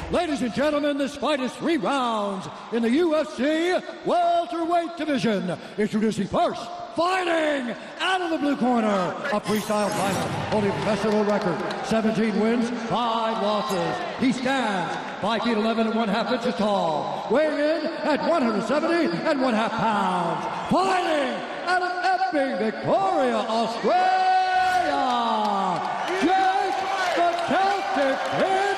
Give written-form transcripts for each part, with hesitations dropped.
Ladies and gentlemen, this fight is 3 rounds in the UFC welterweight division. Introducing first, fighting out of the blue corner, a freestyle fighter holding a professional record, 17 wins, 5 losses. He stands 5 feet 11 and 1/2 inches tall, weighing in at 170 and 1/2 pounds. Fighting out of Epping, Victoria, Australia, Jake the Celtic Kid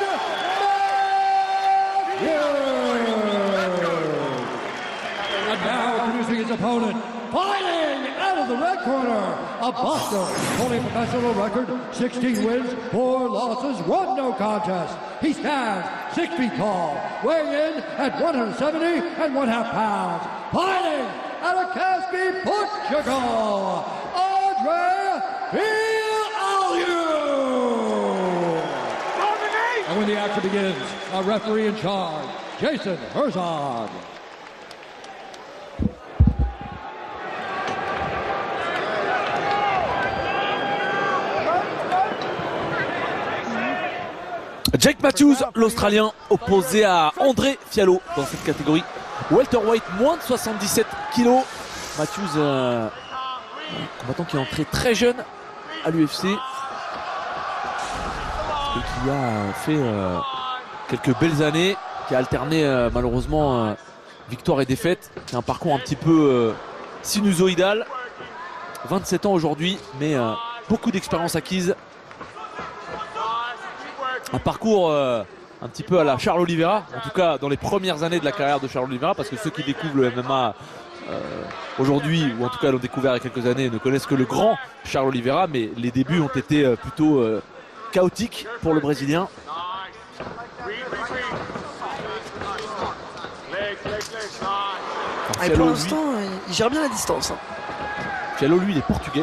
Matthews. And now introducing his opponent, fighting out of the red corner, a Boston, holding a professional record, 16 wins, 4 losses, 1 no contest. He stands 6 feet tall, weighing in at 170 and 1/2 pounds. Fighting out of Caspi, Portugal, Andre Fialho. And when the action begins, our referee in charge, Jason Herzog. Jake Matthews, l'Australien, opposé à André Fialho dans cette catégorie welterweight, moins de 77 kg. Matthews, combattant qui est entré très jeune à l'UFC et qui a fait quelques belles années, qui a alterné malheureusement victoire et défaite, qui a un parcours un petit peu sinusoïdal. 27 ans aujourd'hui, mais beaucoup d'expérience acquise. Un parcours un petit peu à la Charles Oliveira, en tout cas dans les premières années de la carrière de Charles Oliveira, parce que ceux qui découvrent le MMA aujourd'hui, ou en tout cas l'ont découvert il y a quelques années, ne connaissent que le grand Charles Oliveira, mais les débuts ont été plutôt chaotiques pour le Brésilien. Et pour l'instant, il gère bien la distance. Fialho, lui, il est portugais.